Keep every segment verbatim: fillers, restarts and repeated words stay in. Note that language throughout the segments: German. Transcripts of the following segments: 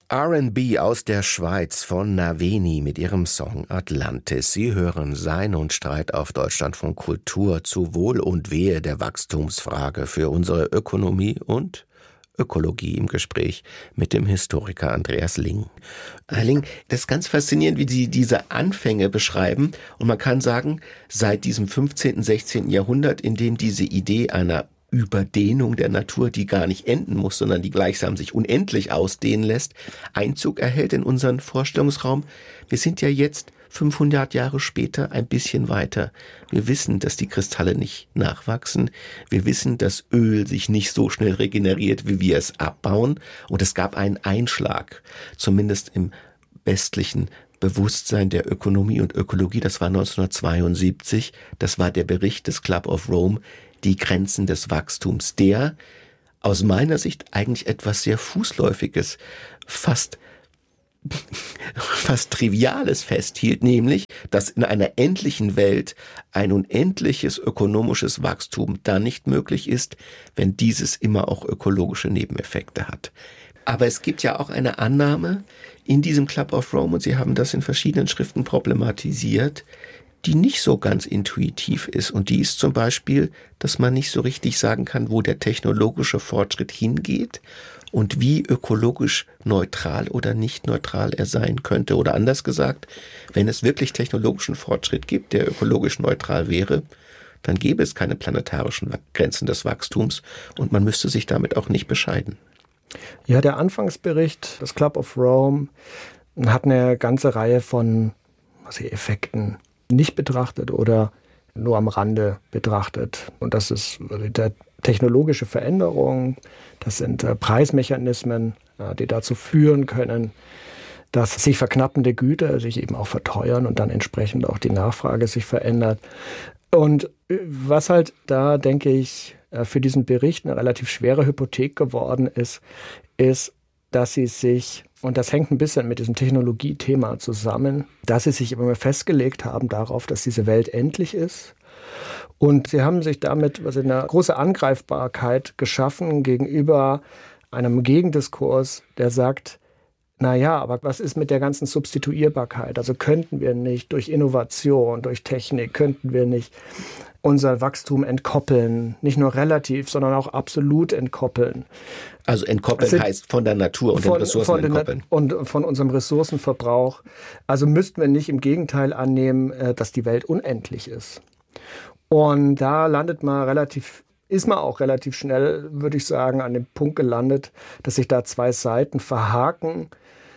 R and B aus der Schweiz von Naveni mit ihrem Song Atlantis. Sie hören Sein und Streit auf Deutschlandfunk Kultur zu Wohl und Wehe der Wachstumsfrage für unsere Ökonomie und Ökologie im Gespräch mit dem Historiker Andreas Ling. Herr Ling, das ist ganz faszinierend, wie Sie diese Anfänge beschreiben. Und man kann sagen, seit diesem fünfzehnten, sechzehnten Jahrhundert, in dem diese Idee einer Überdehnung der Natur, die gar nicht enden muss, sondern die gleichsam sich unendlich ausdehnen lässt, Einzug erhält in unseren Vorstellungsraum. Wir sind ja jetzt fünfhundert Jahre später ein bisschen weiter. Wir wissen, dass die Kristalle nicht nachwachsen. Wir wissen, dass Öl sich nicht so schnell regeneriert, wie wir es abbauen. Und es gab einen Einschlag, zumindest im westlichen Bewusstsein der Ökonomie und Ökologie. Das war neunzehnhundertzweiundsiebzig. Das war der Bericht des Club of Rome, die Grenzen des Wachstums, der aus meiner Sicht eigentlich etwas sehr Fußläufiges, fast, fast Triviales festhielt, nämlich, dass in einer endlichen Welt ein unendliches ökonomisches Wachstum dann nicht möglich ist, wenn dieses immer auch ökologische Nebeneffekte hat. Aber es gibt ja auch eine Annahme in diesem Club of Rome, und Sie haben das in verschiedenen Schriften problematisiert, die nicht so ganz intuitiv ist. Und die ist zum Beispiel, dass man nicht so richtig sagen kann, wo der technologische Fortschritt hingeht und wie ökologisch neutral oder nicht neutral er sein könnte. Oder anders gesagt, wenn es wirklich technologischen Fortschritt gibt, der ökologisch neutral wäre, dann gäbe es keine planetarischen Grenzen des Wachstums und man müsste sich damit auch nicht bescheiden. Ja, der Anfangsbericht des Club of Rome hat eine ganze Reihe von was ich, Effekten nicht betrachtet oder nur am Rande betrachtet. Und das ist der technologische Veränderung, das sind äh, Preismechanismen, äh, die dazu führen können, dass sich verknappende Güter sich eben auch verteuern und dann entsprechend auch die Nachfrage sich verändert. Und was halt da, denke ich, äh, für diesen Bericht eine relativ schwere Hypothek geworden ist, ist, dass sie sich, und das hängt ein bisschen mit diesem Technologiethema zusammen, dass sie sich immer festgelegt haben darauf, dass diese Welt endlich ist. Und sie haben sich damit also eine große Angreifbarkeit geschaffen gegenüber einem Gegendiskurs, der sagt, naja, aber was ist mit der ganzen Substituierbarkeit? Also könnten wir nicht durch Innovation, durch Technik, könnten wir nicht unser Wachstum entkoppeln, nicht nur relativ, sondern auch absolut entkoppeln. Also entkoppeln also heißt von der Natur und von, den Ressourcen von entkoppeln. Und von unserem Ressourcenverbrauch. Also müssten wir nicht im Gegenteil annehmen, dass die Welt unendlich ist. Und da landet man relativ, ist man auch relativ schnell, würde ich sagen, an dem Punkt gelandet, dass sich da zwei Seiten verhaken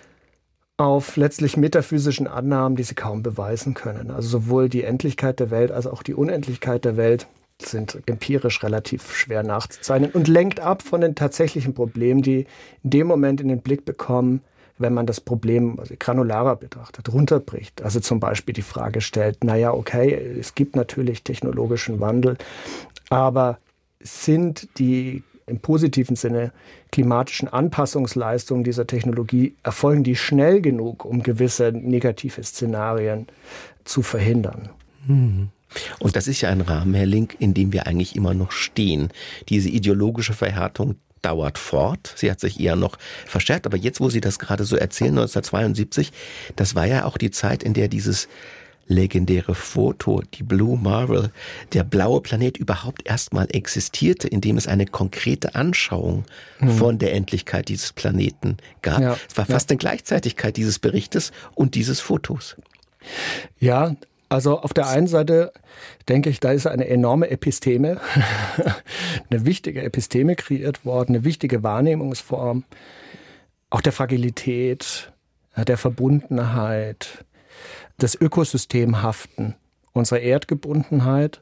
auf letztlich metaphysischen Annahmen, die sie kaum beweisen können. Also sowohl die Endlichkeit der Welt als auch die Unendlichkeit der Welt sind empirisch relativ schwer nachzuzeichnen und lenkt ab von den tatsächlichen Problemen, die in dem Moment in den Blick bekommen, wenn man das Problem also granularer betrachtet, runterbricht. Also zum Beispiel die Frage stellt, naja, okay, es gibt natürlich technologischen Wandel, aber sind die im positiven Sinne klimatischen Anpassungsleistungen dieser Technologie, erfolgen die schnell genug, um gewisse negative Szenarien zu verhindern? Hm. Und das ist ja ein Rahmen, Herr Link, in dem wir eigentlich immer noch stehen. Diese ideologische Verhärtung dauert fort. Sie hat sich eher noch verstärkt. Aber jetzt, wo Sie das gerade so erzählen, neunzehnhundertzweiundsiebzig, das war ja auch die Zeit, in der dieses legendäre Foto, die Blue Marble, der blaue Planet überhaupt erstmal existierte, indem es eine konkrete Anschauung hm. von der Endlichkeit dieses Planeten gab. Ja, es war fast ja. eine Gleichzeitigkeit dieses Berichtes und dieses Fotos. Ja, also auf der einen Seite denke ich, da ist eine enorme Episteme, eine wichtige Episteme kreiert worden, eine wichtige Wahrnehmungsform, auch der Fragilität, der Verbundenheit, das Ökosystemhaften, unsere Erdgebundenheit.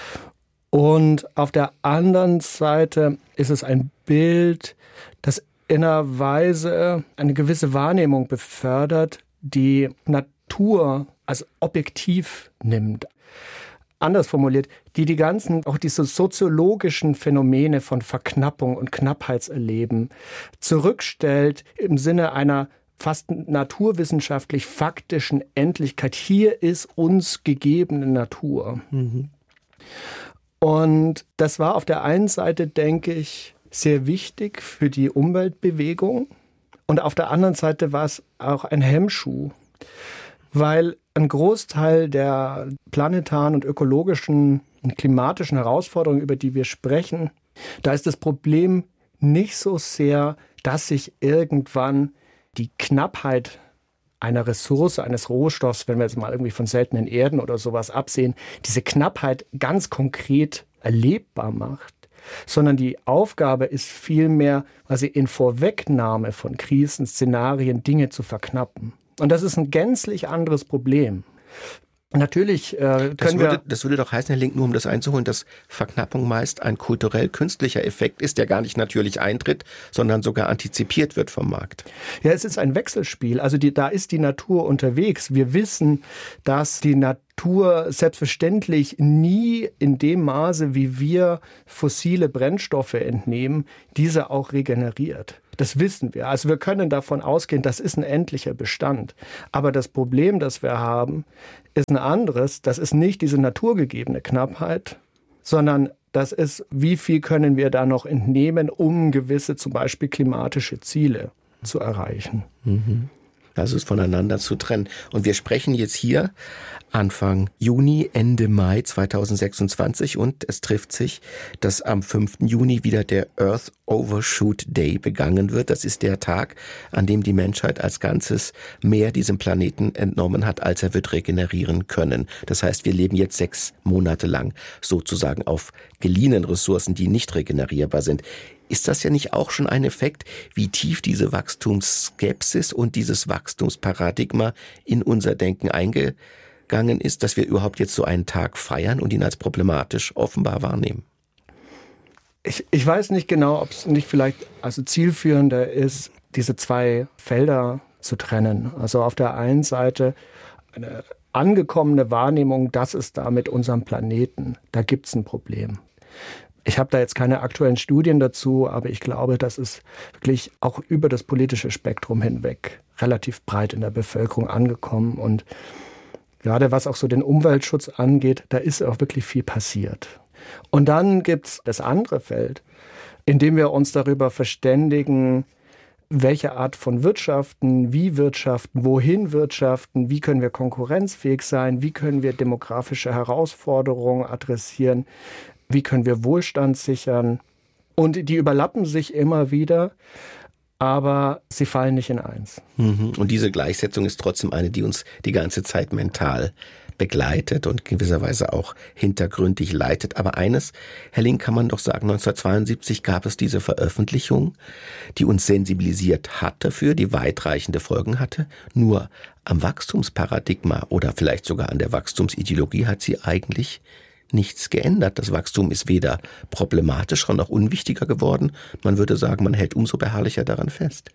Und auf der anderen Seite ist es ein Bild, das in einer Weise eine gewisse Wahrnehmung befördert, die Natur als objektiv nimmt. Anders formuliert, die die ganzen, auch diese soziologischen Phänomene von Verknappung und Knappheitserleben zurückstellt im Sinne einer fast naturwissenschaftlich faktischen Endlichkeit. Hier ist uns gegebene Natur. Mhm. Und das war auf der einen Seite, denke ich, sehr wichtig für die Umweltbewegung Und auf der anderen Seite war es auch ein Hemmschuh, weil ein Großteil der planetaren und ökologischen und klimatischen Herausforderungen, über die wir sprechen, da ist das Problem nicht so sehr, dass sich irgendwann die Knappheit einer Ressource, eines Rohstoffs, wenn wir jetzt mal irgendwie von seltenen Erden oder sowas absehen, diese Knappheit ganz konkret erlebbar macht, sondern die Aufgabe ist vielmehr, quasi in Vorwegnahme von Krisenszenarien Dinge zu verknappen. Und das ist ein gänzlich anderes Problem. Natürlich äh, können das würde, wir... Das würde doch heißen, Herr Link, nur um das einzuholen, dass Verknappung meist ein kulturell-künstlicher Effekt ist, der gar nicht natürlich eintritt, sondern sogar antizipiert wird vom Markt. Ja, es ist ein Wechselspiel. Also die, da ist die Natur unterwegs. Wir wissen, dass die Natur selbstverständlich nie in dem Maße, wie wir fossile Brennstoffe entnehmen, diese auch regeneriert. Das wissen wir. Also wir können davon ausgehen, das ist ein endlicher Bestand. Aber das Problem, das wir haben, ist ein anderes. Das ist nicht diese naturgegebene Knappheit, sondern das ist, wie viel können wir da noch entnehmen, um gewisse zum Beispiel klimatische Ziele zu erreichen. Mhm. Also es voneinander zu trennen. Und wir sprechen jetzt hier Anfang Juni, Ende Mai zweitausendsechsundzwanzig und es trifft sich, dass am fünften Juni wieder der Earth Overshoot Day begangen wird. Das ist der Tag, an dem die Menschheit als Ganzes mehr diesem Planeten entnommen hat, als er wird regenerieren können. Das heißt, wir leben jetzt sechs Monate lang sozusagen auf geliehenen Ressourcen, die nicht regenerierbar sind. Ist das ja nicht auch schon ein Effekt, wie tief diese Wachstumsskepsis und dieses Wachstumsparadigma in unser Denken eingegangen ist, dass wir überhaupt jetzt so einen Tag feiern und ihn als problematisch offenbar wahrnehmen? Ich, ich weiß nicht genau, ob es nicht vielleicht also zielführender ist, diese zwei Felder zu trennen. Also auf der einen Seite eine angekommene Wahrnehmung, das ist da mit unserem Planeten, da gibt es ein Problem. Ich habe da jetzt keine aktuellen Studien dazu, aber ich glaube, das ist wirklich auch über das politische Spektrum hinweg relativ breit in der Bevölkerung angekommen. Und gerade was auch so den Umweltschutz angeht, da ist auch wirklich viel passiert. Und dann gibt's das andere Feld, in dem wir uns darüber verständigen, welche Art von Wirtschaften, wie wirtschaften, wohin wirtschaften, wie können wir konkurrenzfähig sein, wie können wir demografische Herausforderungen adressieren, wie können wir Wohlstand sichern. Und die überlappen sich immer wieder, aber sie fallen nicht in eins. Und diese Gleichsetzung ist trotzdem eine, die uns die ganze Zeit mental begleitet und gewisserweise auch hintergründig leitet. Aber eines, Herr Link, kann man doch sagen, neunzehnhundertzweiundsiebzig gab es diese Veröffentlichung, die uns sensibilisiert hat dafür, die weitreichende Folgen hatte. Nur am Wachstumsparadigma oder vielleicht sogar an der Wachstumsideologie hat sie eigentlich nichts geändert. Das Wachstum ist weder problematischer noch unwichtiger geworden. Man würde sagen, man hält umso beharrlicher daran fest.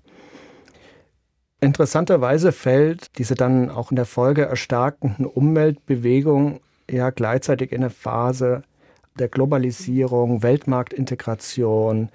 Interessanterweise fällt diese dann auch in der Folge erstarkenden Umweltbewegung ja gleichzeitig in eine Phase der Globalisierung, Weltmarktintegration,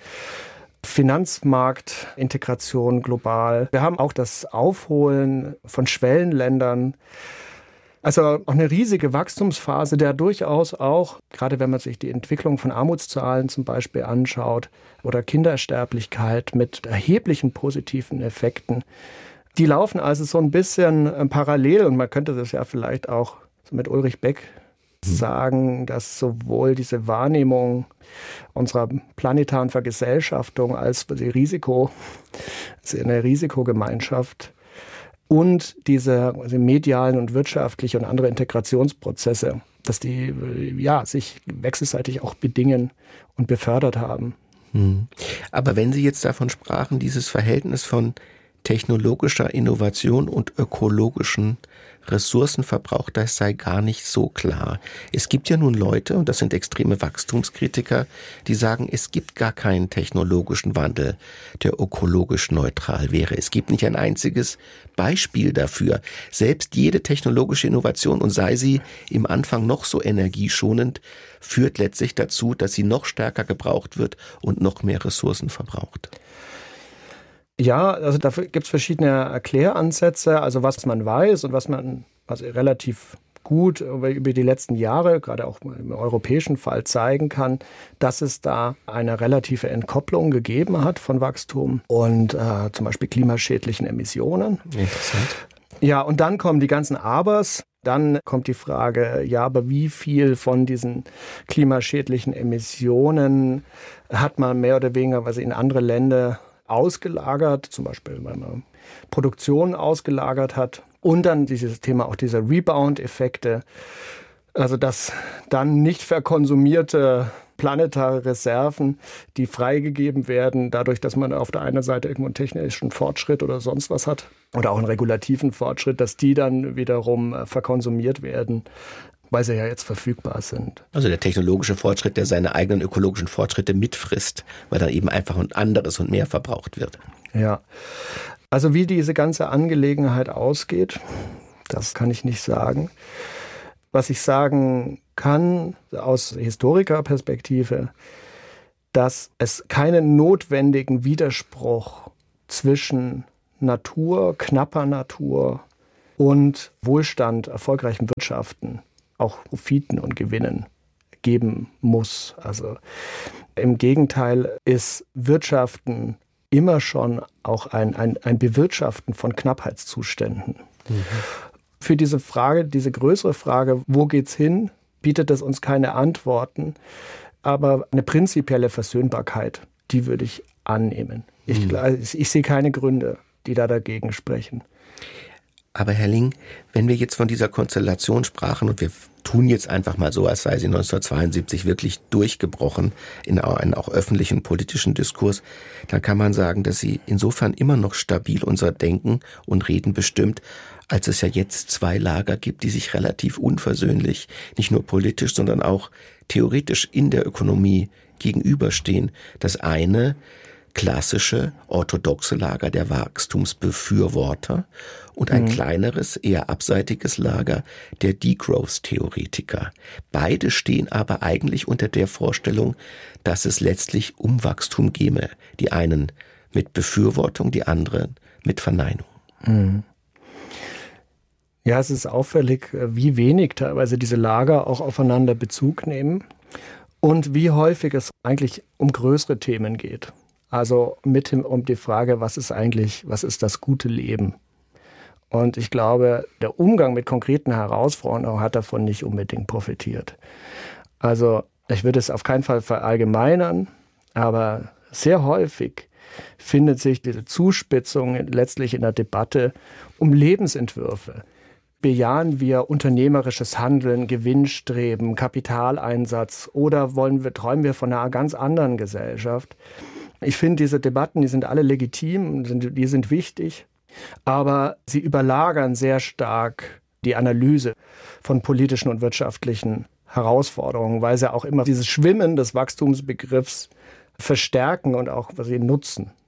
Finanzmarktintegration global. Wir haben auch das Aufholen von Schwellenländern. Also auch eine riesige Wachstumsphase, der durchaus auch, gerade wenn man sich die Entwicklung von Armutszahlen zum Beispiel anschaut oder Kindersterblichkeit mit erheblichen positiven Effekten, die laufen also so ein bisschen parallel und man könnte das ja vielleicht auch so mit Ulrich Beck sagen, dass sowohl diese Wahrnehmung unserer planetaren Vergesellschaftung als die Risiko, also eine Risikogemeinschaft und diese also medialen und wirtschaftliche und andere Integrationsprozesse, dass die ja, sich wechselseitig auch bedingen und befördert haben. Aber wenn Sie jetzt davon sprachen, dieses Verhältnis von technologischer Innovation und ökologischen Ressourcenverbrauch, das sei gar nicht so klar. Es gibt ja nun Leute, und das sind extreme Wachstumskritiker, die sagen, es gibt gar keinen technologischen Wandel, der ökologisch neutral wäre. Es gibt nicht ein einziges Beispiel dafür. Selbst jede technologische Innovation, und sei sie im Anfang noch so energieschonend, führt letztlich dazu, dass sie noch stärker gebraucht wird und noch mehr Ressourcen verbraucht. Ja, also dafür gibt es verschiedene Erkläransätze, also was man weiß und was man also relativ gut über die letzten Jahre, gerade auch im europäischen Fall, zeigen kann, dass es da eine relative Entkopplung gegeben hat von Wachstum und äh, zum Beispiel klimaschädlichen Emissionen. Interessant. Ja, und dann kommen die ganzen Abers. Dann kommt die Frage, ja, aber wie viel von diesen klimaschädlichen Emissionen hat man mehr oder weniger was in andere Länder ausgelagert, zum Beispiel, weil man Produktion ausgelagert hat. Und dann dieses Thema auch dieser Rebound-Effekte, also dass dann nicht verkonsumierte planetare Reserven, die freigegeben werden, dadurch, dass man auf der einen Seite irgendwo einen technischen Fortschritt oder sonst was hat oder auch einen regulativen Fortschritt, dass die dann wiederum verkonsumiert werden, weil sie ja jetzt verfügbar sind. Also der technologische Fortschritt, der seine eigenen ökologischen Fortschritte mitfrisst, weil dann eben einfach ein anderes und mehr verbraucht wird. Ja, also wie diese ganze Angelegenheit ausgeht, das kann ich nicht sagen. Was ich sagen kann aus Historikerperspektive, dass es keinen notwendigen Widerspruch zwischen Natur, knapper Natur und Wohlstand, erfolgreichen Wirtschaften, auch Profiten und Gewinnen geben muss. Also im Gegenteil ist Wirtschaften immer schon auch ein, ein, ein Bewirtschaften von Knappheitszuständen. Mhm. Für diese Frage, diese größere Frage, wo geht's hin, bietet es uns keine Antworten, aber eine prinzipielle Versöhnbarkeit, die würde ich annehmen. Ich, mhm. ich, ich sehe keine Gründe, die da dagegen sprechen. Aber Herr Ling, wenn wir jetzt von dieser Konstellation sprachen und wir tun jetzt einfach mal so, als sei sie neunzehnhundertzweiundsiebzig wirklich durchgebrochen in einen auch öffentlichen politischen Diskurs, dann kann man sagen, dass sie insofern immer noch stabil unser Denken und Reden bestimmt, als es ja jetzt zwei Lager gibt, die sich relativ unversöhnlich, nicht nur politisch, sondern auch theoretisch in der Ökonomie gegenüberstehen. Das eine klassische, orthodoxe Lager der Wachstumsbefürworter und ein mhm. kleineres, eher abseitiges Lager der Degrowth-Theoretiker. Beide stehen aber eigentlich unter der Vorstellung, dass es letztlich um Wachstum käme. Die einen mit Befürwortung, die anderen mit Verneinung. Mhm. Ja, es ist auffällig, wie wenig teilweise diese Lager auch aufeinander Bezug nehmen und wie häufig es eigentlich um größere Themen geht. Also mit dem, um die Frage, was ist eigentlich, was ist das gute Leben? Und ich glaube, der Umgang mit konkreten Herausforderungen hat davon nicht unbedingt profitiert. Also ich würde es auf keinen Fall verallgemeinern, aber sehr häufig findet sich diese Zuspitzung letztlich in der Debatte um Lebensentwürfe. Bejahen wir unternehmerisches Handeln, Gewinnstreben, Kapitaleinsatz oder wollen wir, träumen wir von einer ganz anderen Gesellschaft? Ich finde, diese Debatten, die sind alle legitim, die sind wichtig, aber sie überlagern sehr stark die Analyse von politischen und wirtschaftlichen Herausforderungen, weil sie auch immer dieses Schwimmen des Wachstumsbegriffs verstärken und auch was sie nutzen.